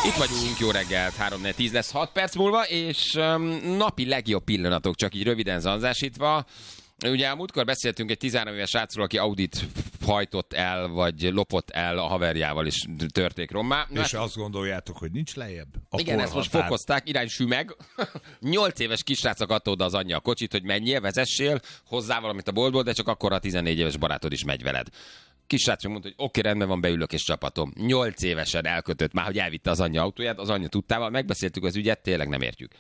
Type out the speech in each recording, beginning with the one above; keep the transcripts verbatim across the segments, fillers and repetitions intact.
Itt vagyunk, jó reggelt, három tíz lesz hat perc múlva, és um, napi legjobb pillanatok, csak így röviden zanzásítva. Ugye a múltkor beszéltünk egy tizenhárom éves srácról, aki Audit hajtott el, vagy lopott el a haverjával, és törték rommá. És hát, azt gondoljátok, hogy nincs lejjebb? A igen, ezt most fokozták, iránysű meg. Nyolc éves kisrácok adta oda az anyja a kocsit, hogy menjél, vezessél, hozzá valamit a boltból, de csak akkor a tizennégy éves barátod is megy veled. Kisrác mondta, hogy oké, okay, rendben van, beülök és csapatom. Nyolc évesen elkötött már, hogy elvitte az anyja autóját, az anyja tudtával, megbeszéltük az ügyet, tényleg nem értjük.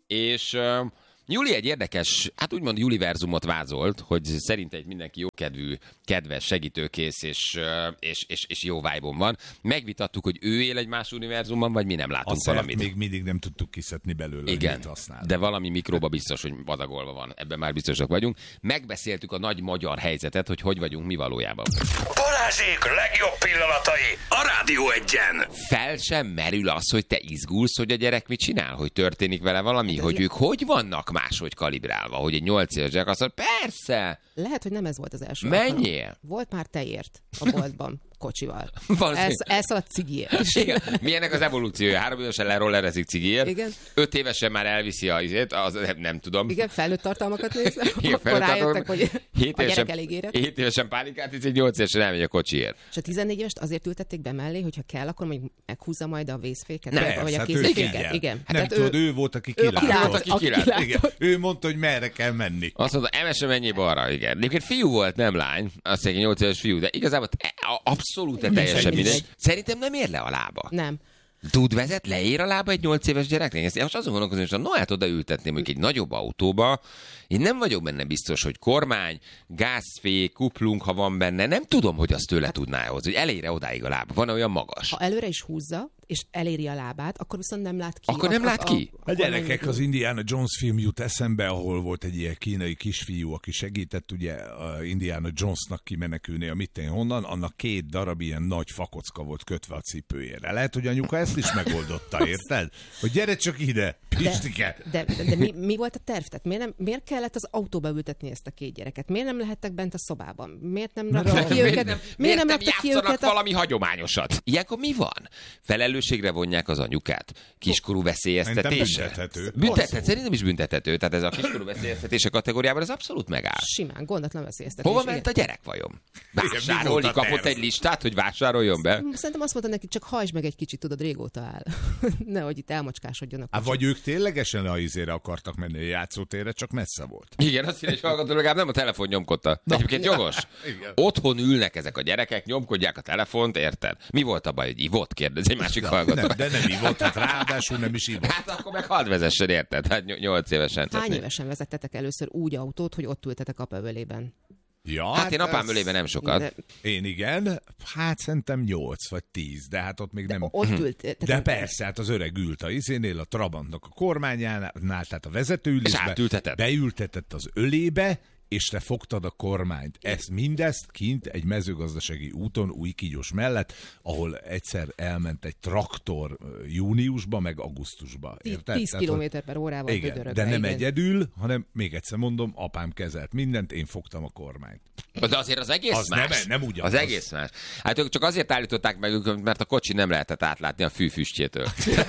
És uh, Juli egy érdekes, hát úgymond Juliverzumot vázolt, hogy szerint egy mindenki jókedvű, kedves, segítőkész és, uh, és, és, és jó vibe-on van. Megvitattuk, hogy ő él egy más univerzumban, vagy mi nem látunk azt valamit. még mindig nem tudtuk kiszedni belőle, igen, de valami mikróba biztos, hogy adagolva van. Ebben már biztosak vagyunk. Megbeszéltük a nagy magyar helyzetet, hogy hogy vagyunk mi valójában. Balázsék legjobb pillanatai a Rádió Egyen. Fel sem merül az, hogy te izgulsz, hogy a gyerek mit csinál, hogy történik vele valami, de hogy le... ők hogy vannak máshogy kalibrálva, hogy egy nyolc éves gyerek azt mondja, persze! Lehet, hogy nem ez volt az első. Menjél! Alkalom. Volt már tejért a boltban. Kocsival. Ez, ez a cigiért. Igen. Milyennek az evolúciója? Három évesen lerollerezik cigiért. Igen. Öt évesen már elviszi a izét, az nem tudom. Igen, felnőtt tartalmakat nézve. Akkor rájöttek, hogy hét a évesen, gyerek elég érett. hét évesen pálinkát, így nyolc évesen elmegy a kocsiért. És a tizennégy évest azért ültették be mellé, hogyha kell, akkor mondjuk meghúzza majd a vészféket. Nem, vagy a hát kézféket. Igen. Nem hát tudod, ő, ő volt, aki kilátott. Igen. Ő mondta, hogy merre kell menni. Azt mondta, emese mennyi balra, igen. Egyébként fiú volt, nem lány. Azt mondja, nyolc éves fiú, de igazából abszolút teljesen mindegy. Szerintem nem ér le a lába. Nem. Tud vezet, leér a lába egy nyolc éves gyereknek? Ezt most azon gondolkozom, hogy no, hát odaültetném mondjuk egy nagyobb autóba. Én nem vagyok benne biztos, hogy kormány, gázfék, kuplunk, ha van benne. Nem tudom, hogy azt tőle hát, tudná hozni, hogy elére odáig a lába. Van olyan magas. Ha előre is húzza, és eléri a lábát, akkor viszont nem lát ki. Akkor nem lát ki? A, a, a gyerekek, az Indiana Jones film jut eszembe, ahol volt egy ilyen kínai kisfiú, aki segített ugye a Indiana Jonesnak kimenekülni a mitten honnan, annak két darab ilyen nagy fakocka volt kötve a cipőjére. Lehet, hogy anyuka ezt is megoldotta, érted? Hogy gyere csak ide, Pistike! De, de, de, de mi, mi volt a terv? Tehát miért, nem, miért kellett az autóba ültetni ezt a két gyereket? Miért nem lehettek bent a szobában? Miért nem raktak ki őket? Nem, miért, miért nem, nem játszanak ki őket valami a... hagyományosat? Ilyenkor mi van? Felelősségre vonják az anyukát? Kiskorú veszélyeztetés? Büntethető. Büntethető. Szerintem is büntethető. Tehát ez a kiskorú veszélyeztetés a kategóriában az abszolút megáll. Simán, gondatlan veszélyeztetés. Hova ment a gyerek vajon? Vásárolni, kapott egy listát, hogy vásároljon be? Szerintem azt mondta neki, csak hajtsd meg egy kicsit, tudod, régóta áll. Nehogy itt elmocskásodjon a kocsi. Vagy ők ténylegesen a izére akartak menni a játszótérre, csak messze volt. Igen, azt mondja, hogy hallgató, legalább nem a telefon nyomkodta. Egyébként jogos. Otthon ülnek ezek a gyerekek, nyomkodják a telefont, érted? Mi volt a baj, hogy ivott? Kérdez egy másik hallgató. Nem, de nem ivott, hát ráadásul nem is ivott. Hát akkor meg hadd vezessen, érted? Hát nyolc évesen. Hány évesen vezettetek először úgy autót, hogy ott ültetek apavölében? Ja, hát én apám ölében nem sokat. De... Én igen, hát szerintem nyolc vagy tíz, de hát ott még de nem... Ott ült. De persze, hát az öreg ült a izénél, a Trabantnak a kormányánál, tehát a vezetőülésbe, beültetett az ölébe, és te fogtad a kormányt. Ezt mindezt kint egy mezőgazdasági úton Újkígyos mellett, ahol egyszer elment egy traktor júniusba, meg augusztusba. Érted? tíz kilométer per órával igen, dödörögve. de nem igen. egyedül, hanem még egyszer mondom, apám kezelt mindent, én fogtam a kormányt. De azért az egész az más. Nem, nem ugyanaz. Az egész más. Hát ők csak azért állították meg őket, mert a kocsi nem lehetett átlátni a fűfüstjétől.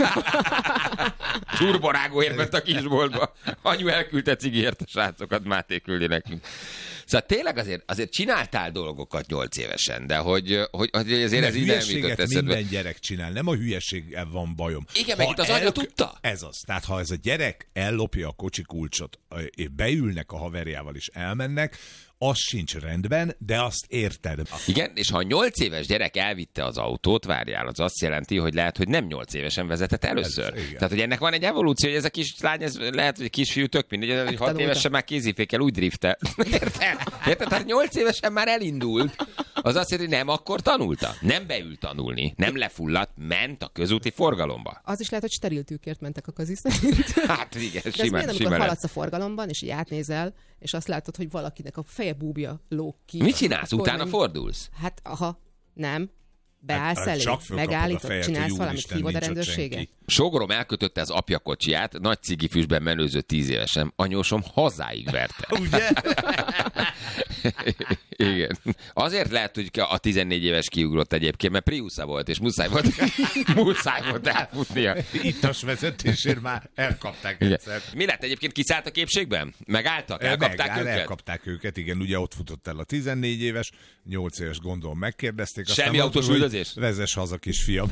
Turborágóért ment a kisboltba. Anyu elküldte cigiért a srácokat, Máté küldi nekünk. Szóval tényleg azért, azért csináltál dolgokat nyolc évesen, de hogy, hogy, hogy azért ez így nem jutott eszedbe. Minden gyerek csinál, nem a hülyeséggel van bajom. Igen, meg itt az anya tudta. Ez az. Tehát ha ez a gyerek ellopja a kocsi kulcsot, és beülnek a haverjával és elmennek, az sincs rendben, de azt érted. Igen, és ha a nyolc éves gyerek elvitte az autót, várjál, az azt jelenti, hogy lehet, hogy nem nyolc évesen vezetett először. Ez, Tehát, hogy ennek van egy evolúció, hogy ez a kis lány, ez lehet, hogy kisfiú tök mindegy, hogy hat évesen már kézifékkel úgy driftel. Érted? Érted? Tehát nyolc évesen már elindult. Az azt jelenti, hogy nem akkor tanulta. Nem beült tanulni, nem lefulladt, ment a közúti forgalomba. Az is lehet, hogy steril tűkért mentek a kazi szerint. Hát igen, de simán, ez simán. Amikor haladsz a forgalomban, és így átnézel, és azt látod, hogy valakinek a feje búbja lóg ki. Mit csinálsz? Utána fordulsz? Hát, aha, nem. Beállsz hát, elé, megállítod, csinálsz valamit, hívod a rendőrséget. Sógorom elkötötte az apja kocsiját, nagy cigifüstben menőző tíz évesen, anyósom hazáig verte. Ugye? Igen. Azért lehet, hogy a tizennégy éves kiugrott egyébként, mert Priusza volt, és muszáj volt, muszáj volt elfutnia. Ittas vezetésért már elkapták egyszer. Mi lett egyébként, kiszállt a képségben? Megálltak? Elkapták Megáll, őket? Elkapták őket, igen, ugye ott futott el a tizennégy éves, nyolc éves gondolom megkérdezték. Semmi autós üldözés? Vezess haza, kisfiam.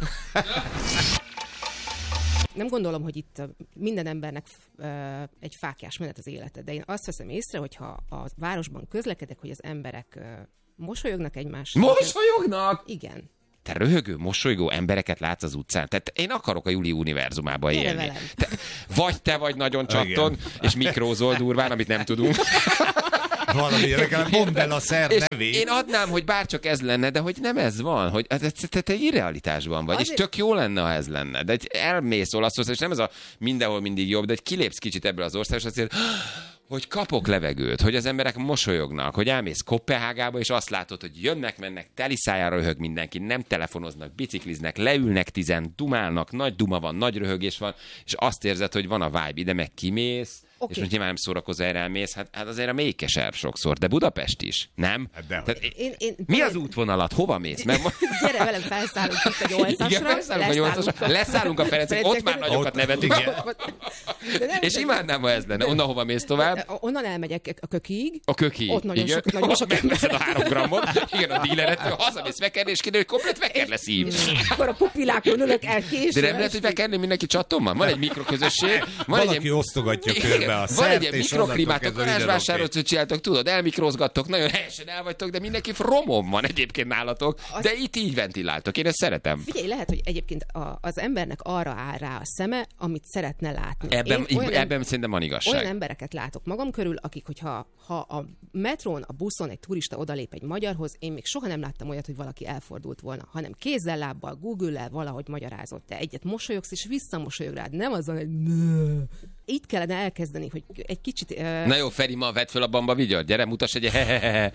Nem gondolom, hogy itt minden embernek egy fáklyás menet az élete, de én azt veszem észre, hogyha a városban közlekedek, hogy az emberek mosolyognak egymásra. Mosolyognak? Igen. Te röhögő, mosolygó embereket látsz az utcán. Tehát én akarok a Juli univerzumába élni. Te, vagy te vagy nagyon csatton, és mikrózol durván, amit nem tudunk. Valami legalább mondd el a szer nevét. Én adnám, hogy bárcsak ez lenne, de hogy nem ez van, hogy te, te irrealitásban vagy, azért... és tök jó lenne, ha ez lenne. De elmész Olaszország, és nem ez a mindenhol mindig jobb, de egy kilépsz kicsit ebből az országból, és azért, hogy kapok levegőt, hogy az emberek mosolyognak, hogy elmész Koppenhágába, és azt látod, hogy jönnek, mennek, teli szájára röhög mindenki, nem telefonoznak, bicikliznek, leülnek tizen, dumálnak, nagy duma van, nagy röhögés van, és azt érzed, hogy van a vibe, ide meg kimész, okay. És most nyilván nem szórakozol, erre elmész, hát, hát azért a mélykeserv sokszor, de Budapest is, nem? Hát Tehát, én, én, mi az útvonalat? Hova mész? Mert... Gyere velem, felszállunk itt a nyolcasra. Igen, felszállunk a nyolcasra, leszállunk a Ferencig, ott már nagyokat nevetünk. És imádnám, ha ez lenne. Onnan hova mész tovább? Onnan elmegyek a Kökig. A Kökig, ott nagyon igen. Sok, nagyon sok megveszed a három grammot, igen, a díleret, hazamész vekerni, és kiderül, hogy komplet veker lesz így. Akkor a pupilákon ülök el később. De nem lehet, hogy vekerni mindenki csatton van? Van egy mikroközösség. Valaki osztogatja körbe a szert, és mikroklímát, a garázsvásárot csináltok, tudod, elmikrozgattok, nagyon helyesen el vagytok, de mindenki romom van egyébként nálatok, az... de itt így ventiláltok, én ezt szeretem. Figyelj, lehet, hogy egyébként a, az embernek arra áll rá a szeme, amit szeretne látni. Ebben, én olyan, ebben szerintem van igazság. Olyan embereket látok magam körül, akik, hogyha ha a metrón, a buszon egy turista odalép egy magyarhoz, én még soha nem láttam olyat, hogy valaki elfordult volna, hanem kézzel, lábbal, Google-lel valahogy magyarázott. Te egyet mosolyogsz, és visszamosolyog rád, nem azon, hogy itt kellene elkezdeni, hogy egy kicsit... Uh... Na jó, Feri, ma vedd föl a bamba vigyart, gyere, mutass egy hehehehe.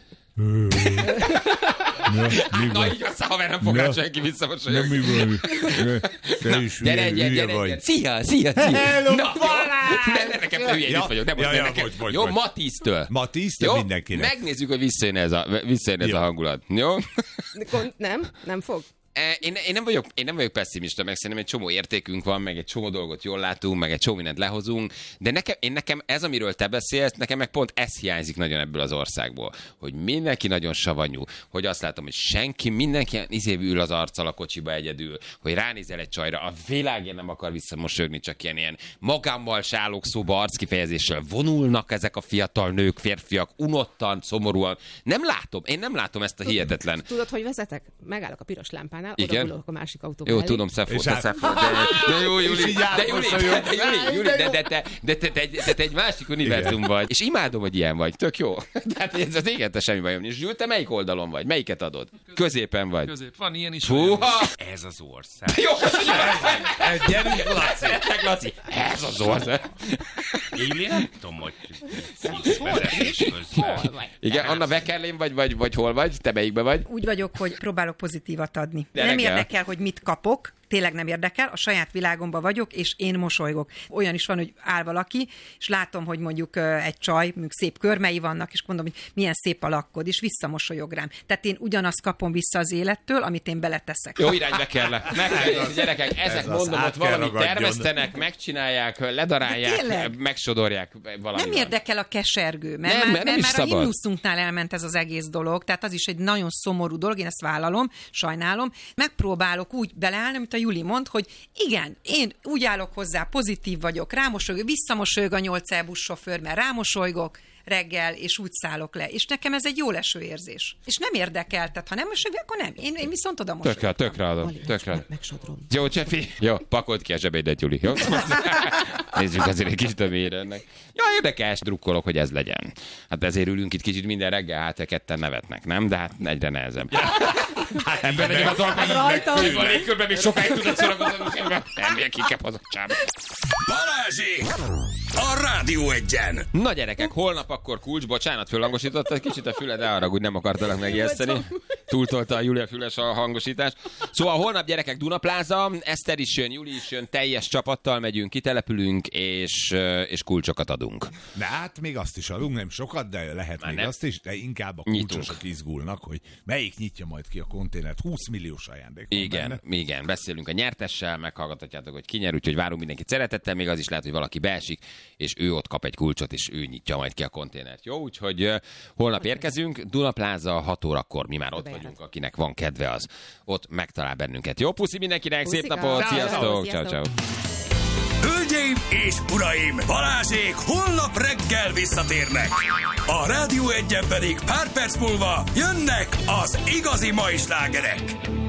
Na, Na így össze, haver, nem fog rá senki visszamosolyogni. Nem mi van. Te is gyere, gyere, gyere, gyere. Szia, szia, szia. Hello, Na, ne, ne, nekem, te hülye, itt vagyok. Nem, ja, ja, nekem. bocs, bocs, Jó, bocs. ma tíztől. Ma tíztől mindenkinek. Megnézzük, hogy visszajön ez a, visszajön ez a hangulat. Jó? Nem? Nem fog? Én, én, nem vagyok, én nem vagyok pessimista, meg szerintem egy csomó értékünk van, meg egy csomó dolgot jól látunk, meg egy csomó mindent lehozunk, de nekem, én nekem ez, amiről te beszélsz, nekem meg pont ez hiányzik nagyon ebből az országból, hogy mindenki nagyon savanyú, hogy azt látom, hogy senki, mindenki izév ül az arccal a kocsiba egyedül, hogy ránézel egy csajra, a világért nem akar visszamosolyogni, csak ilyen, ilyen magámmal sálok szóba arckifejezéssel vonulnak ezek a fiatal nők, férfiak, unottan, szomorúan. Nem látom, én nem látom ezt a hihetetlen. Tudod, hogy vezetek? Megállok a piros lámpánál. Igen? Oda a másik autóba. Jó, tudom, Szefó, te Szefó, de, de jó, Juli, de Juli, de Juli, Juli, de, de, te, de te, te, te, te egy másik univerzum vagy. És imádom, hogy ilyen vagy, tök jó. Tehát ez az igen, te semmi bajom. És Zsül, te melyik oldalon vagy? Melyiket adod? Középen vagy. Közép, van ilyen is. Húha! Ez az ország. Jó, köszönjük! Gyerünk, Laci! Laci! Ez az ország! Én nem tudom, hogy vezetés közben. Igen, Anna Vekerlén vagy, vagy, vagy hol vagy? Te melyikben vagy? Úgy vagyok, hogy próbálok pozitívat adni. De nem reggel. érdekel, hogy mit kapok, tényleg nem érdekel, a saját világomban vagyok, és én mosolygok. Olyan is van, hogy áll valaki, és látom, hogy mondjuk egy csaj, mondjuk szép körmei vannak, és mondom, hogy milyen szép a lakkod, és visszamosolyog rám. Tehát én ugyanazt kapom vissza az élettől, amit én beleteszek. Jó irányba kell le. Meg kell, gyerekek, ezek Ez mondom, ott valamit ragadjon. termesztenek, megcsinálják, ledarálják, megsodorják valami. Nem érdekel a kesergő, mert nem, már, nem mert már a himnuszunknál elment ez az egész dolog, tehát az is egy nagyon szomorú dolog, én ezt vállalom, sajnálom. Megpróbálok úgy beleállni, amit a Juli mond, hogy igen, én úgy állok hozzá, pozitív vagyok, rámosolygok, visszamosolyog a nyolc é buszsofőr, mert rámosolygok reggel, és úgy szállok le. És nekem ez egy jó leső érzés. És nem érdekel, tehát ha nem mosolyog, akkor nem. Én, én viszont oda mosolyogom. Tökre, tökre adom. Tökre. Megsodrom. Jó, Csefi. Jó, pakold ki a zsebédet, Juli. Jó? Nézzük azért egy kis többére ennek. Ja, érdekes, drukkolok, hogy ez legyen. Hát ezért ülünk itt kicsit minden reggel, hát ketten nevetnek, nem? De hát egyre nehezebb. Hát ebben legyen az alkalmat. Főbb a légkörben még sokáig tudod szórakozni. Nem, ilyen kikep az a csába. Balázsék! a Rádió Egyen. Na gyerekek, holnap akkor kulcs, bocsánat, föllangosítottad kicsit a füled, de arra úgy nem akartalak megijeszteni. Túltolta a Júlia Füles a hangosítás. Szóval holnap gyerekek Dunapláza, Eszter is jön, Júli is jön, teljes csapattal megyünk, kitelepülünk, és, és kulcsokat adunk. De hát még azt is adunk, nem sokat, de lehet Már még nem. azt is, de inkább a kulcsosok izgulnak, hogy melyik nyitja majd ki a konténert. húsz milliós ajándék. Igen, benne. igen, beszélünk a nyertessel, meghallgathatjátok, hogy ki nyer, úgyhogy várunk mindenkit szeretettel, még az is lehet, hogy valaki beesik, és ő ott kap egy kulcsot, és ő nyitja majd ki a konténert. Jó, úgyhogy uh, holnap érkezünk, Dunapláza hat órakor, mi már ott vagyunk, akinek van kedve az. Ott megtalál bennünket. Jó, puszi mindenkinek, Puszika. Szép napot, sziasztok, ciao, ciao. Hölgyeim és uraim, Balázsék holnap reggel visszatérnek. A Rádió Egyen pedig pár perc múlva jönnek az igazi mai slágerek.